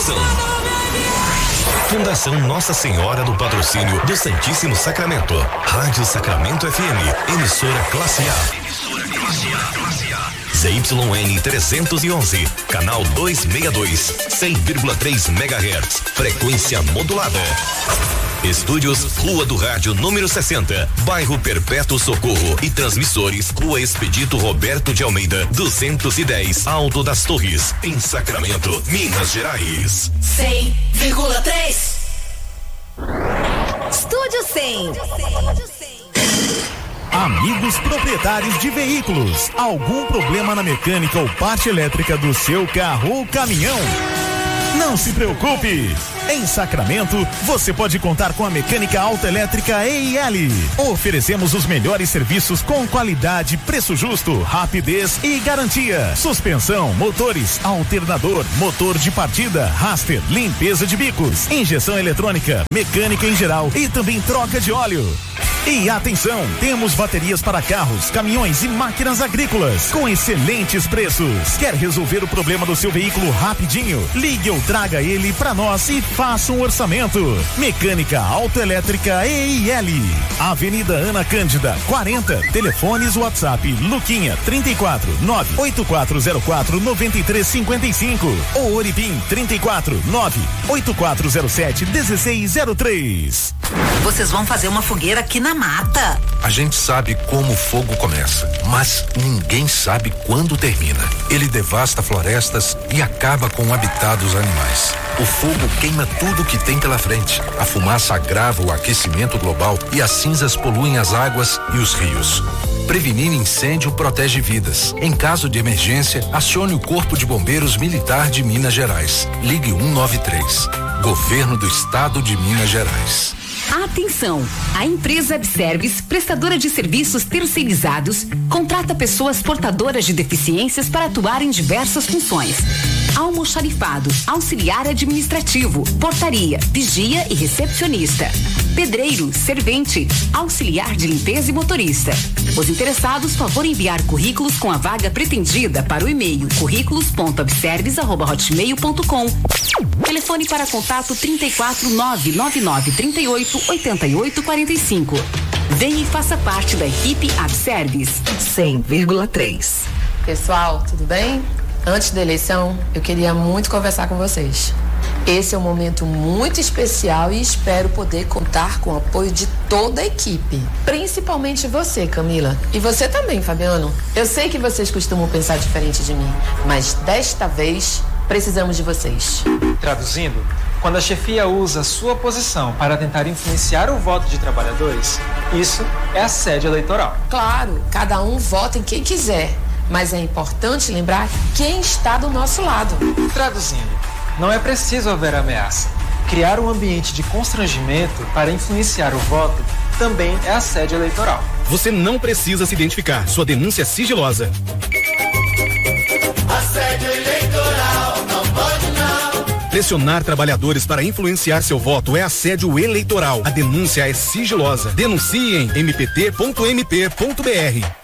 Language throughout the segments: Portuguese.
Atenção! Fundação Nossa Senhora do Patrocínio do Santíssimo Sacramento. Rádio Sacramento FM, emissora classe A. ZYN 311, canal 262, 100,3 MHz, frequência modulada. Estúdios Rua do Rádio número 60, bairro Perpétuo Socorro e transmissores Rua Expedito Roberto de Almeida, 210, Alto das Torres, em Sacramento, Minas Gerais. 100,3. Estúdio 100. Amigos proprietários de veículos, algum problema na mecânica ou parte elétrica do seu carro ou caminhão? Não se preocupe! Em Sacramento, você pode contar com a mecânica autoelétrica EIL. Oferecemos os melhores serviços com qualidade, preço justo, rapidez e garantia. Suspensão, motores, alternador, motor de partida, raster, limpeza de bicos, injeção eletrônica, mecânica em geral e também troca de óleo. E atenção, temos baterias para carros, caminhões e máquinas agrícolas com excelentes preços. Quer resolver o problema do seu veículo rapidinho? Ligue ou traga ele para nós e faça um orçamento. Mecânica autoelétrica EIL. Avenida Ana Cândida, 40. Telefones WhatsApp Luquinha 34 98404 9355 ou Oribim 34 98407 1603. Vocês vão fazer uma fogueira aqui na mata. A gente sabe como o fogo começa, mas ninguém sabe quando termina. Ele devasta florestas e acaba com o habitat dos animais. O fogo queima tudo que tem pela frente. A fumaça agrava o aquecimento global e as cinzas poluem as águas e os rios. Prevenir incêndio protege vidas. Em caso de emergência, acione o Corpo de Bombeiros Militar de Minas Gerais. Ligue 193. Governo do Estado de Minas Gerais. Atenção! A empresa Abservice, prestadora de serviços terceirizados, contrata pessoas portadoras de deficiências para atuar em diversas funções: almoxarifado, auxiliar administrativo, portaria, vigia e recepcionista, pedreiro, servente, auxiliar de limpeza e motorista. Os interessados, favor enviar currículos com a vaga pretendida para o e-mail currículos.abservice@hotmail.com. Telefone para contato 34 999 38 88 45. Venha e faça parte da equipe Abservice. 100,3. Pessoal, tudo bem? Antes da eleição, eu queria muito conversar com vocês. Esse é um momento muito especial e espero poder contar com o apoio de toda a equipe. Principalmente você, Camila. E você também, Fabiano. Eu sei que vocês costumam pensar diferente de mim, mas desta vez precisamos de vocês. Traduzindo, quando a chefia usa a sua posição para tentar influenciar o voto de trabalhadores, isso é assédio eleitoral. Claro, cada um vota em quem quiser, mas é importante lembrar quem está do nosso lado. Traduzindo, não é preciso haver ameaça. Criar um ambiente de constrangimento para influenciar o voto também é assédio eleitoral. Você não precisa se identificar. Sua denúncia é sigilosa. Assédio eleitoral, não pode não. Pressionar trabalhadores para influenciar seu voto é assédio eleitoral. A denúncia é sigilosa. Denuncie em mpt.mp.br.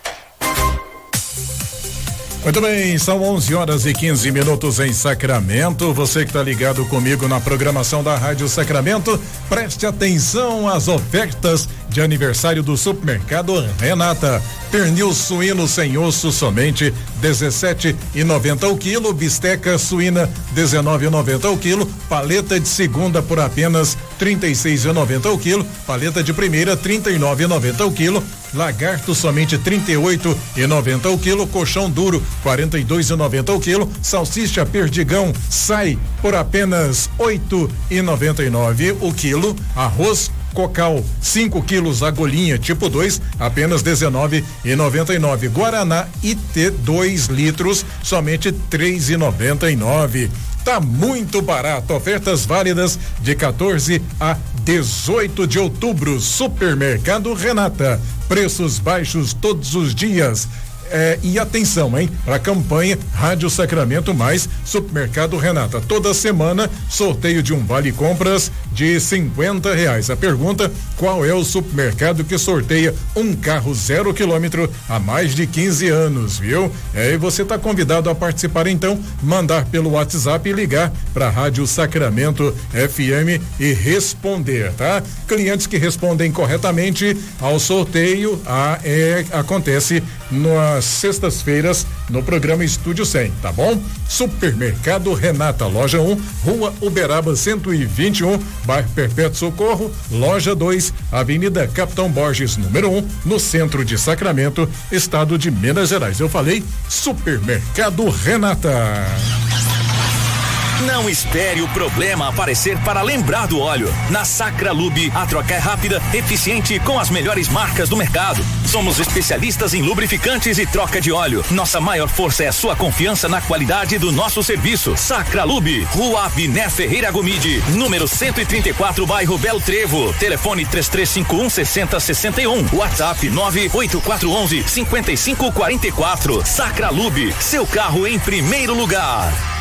Muito bem, são 11h15 em Sacramento. Você que está ligado comigo na programação da Rádio Sacramento, preste atenção às ofertas de aniversário do Supermercado Renata. Pernil suíno sem osso somente R$17,90 o quilo, bisteca suína R$19,90 o quilo, paleta de segunda por apenas R$36,90 o quilo, paleta de primeira R$39,90 o quilo, lagarto somente R$38,90 o quilo, colchão duro R$42,90 o quilo, salsicha perdigão sai por apenas R$8,99 o quilo, arroz Cocal 5 quilos agulhinha tipo 2 apenas R$19,99. Guaraná IT 2 litros somente R$3,99. Tá muito barato. Ofertas válidas de 14 a 18 de outubro. Supermercado Renata. Preços baixos todos os dias. E atenção, hein? Para a campanha Rádio Sacramento mais Supermercado Renata. Toda semana, sorteio de um vale compras de R$50. A pergunta: qual é o supermercado que sorteia um carro 0 quilômetro há mais de 15 anos, viu? E você está convidado a participar, então, mandar pelo WhatsApp e ligar para a Rádio Sacramento FM e responder, tá? Clientes que respondem corretamente ao sorteio acontece nas sextas-feiras no programa Estúdio 100, tá bom? Supermercado Renata, loja 1, Rua Uberaba 121, bairro Perpétuo Socorro, loja 2, Avenida Capitão Borges, número 1, no centro de Sacramento, estado de Minas Gerais. Eu falei Supermercado Renata. Não espere o problema aparecer para lembrar do óleo. Na Sacralube, a troca é rápida, eficiente e com as melhores marcas do mercado. Somos especialistas em lubrificantes e troca de óleo. Nossa maior força é a sua confiança na qualidade do nosso serviço. Sacralube, Rua Abiné Ferreira Gomide, número 134, bairro Belo Trevo. Telefone 3351-6061. WhatsApp 98411-5544. Sacralube, seu carro em primeiro lugar.